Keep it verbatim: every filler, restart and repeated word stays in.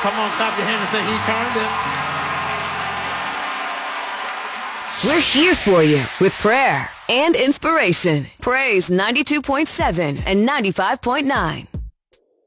Come on, clap your hands and say he turned it. We're here for you with prayer and inspiration. Praise ninety-two point seven and ninety-five point nine.